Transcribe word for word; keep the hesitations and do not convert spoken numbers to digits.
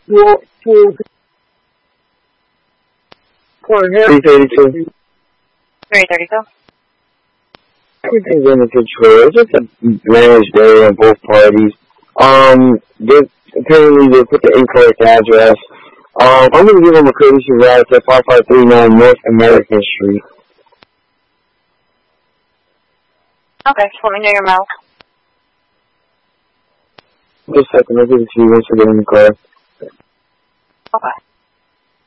for, for, for three thirty-two. three thirty-two. Everything's under control. It's just a managed day on both parties. Um, they, apparently they put the incorrect address. Um, I'm going to give them a courtesy ride to five five three nine North American Street. Okay, just let me know your mouth. Just a second, I'll give it to you once I get in the car. Okay.